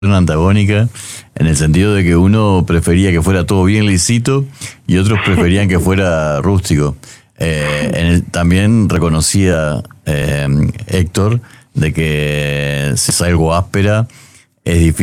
antagónica, en el sentido de que uno prefería que fuera todo bien lisito y otros preferían que fuera rústico. También reconocía Héctor de que si es algo áspera, es difícil